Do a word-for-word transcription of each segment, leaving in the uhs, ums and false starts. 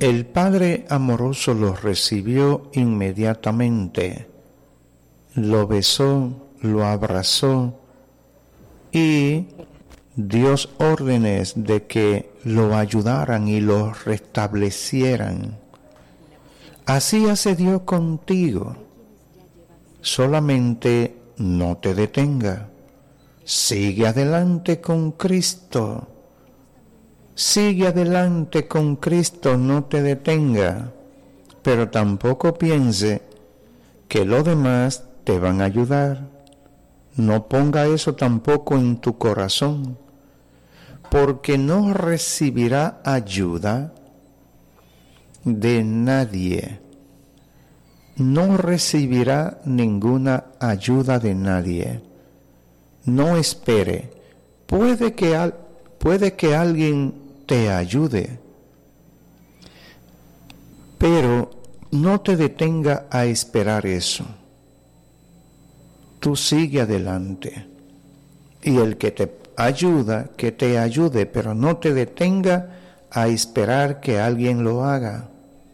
El Padre amoroso lo recibió inmediatamente, lo besó, lo abrazó y dio órdenes de que lo ayudaran y lo restablecieran. Así hace Dios contigo. Solamente no te detenga. Sigue adelante con Cristo. Sigue adelante con Cristo, no te detenga. Pero tampoco piense que los demás te van a ayudar. No ponga eso tampoco en tu corazón, porque no recibirá ayuda de nadie. No recibirá ninguna ayuda de nadie. No espere. Puede que, al, puede que alguien te ayude, pero no te detenga a esperar eso. Tú sigue adelante. Y el que te ayuda, que te ayude, pero no te detenga a esperar que alguien lo haga.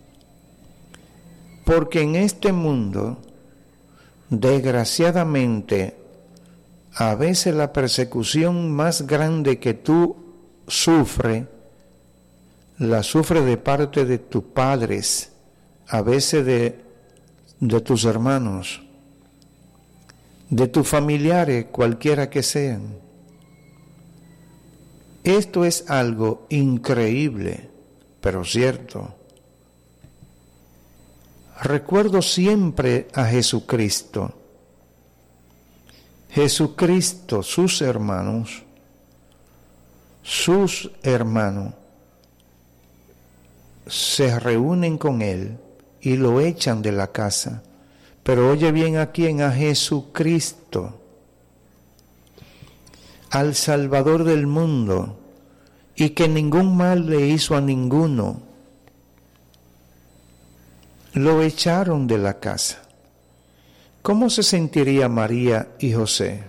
Porque en este mundo, desgraciadamente, a veces la persecución más grande que tú sufres, la sufres de parte de tus padres, a veces de, de tus hermanos, de tus familiares, cualquiera que sean. Esto es algo increíble, pero cierto. Recuerdo siempre a Jesucristo. Jesucristo, sus hermanos, sus hermanos, se reúnen con él y lo echan de la casa. Pero oye bien a quién, a Jesucristo, al Salvador del mundo, y que ningún mal le hizo a ninguno. Lo echaron de la casa. ¿Cómo se sentiría María y José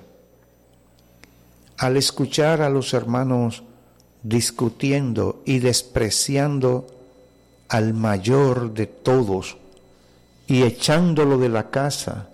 al escuchar a los hermanos discutiendo y despreciando al mayor de todos y echándolo de la casa?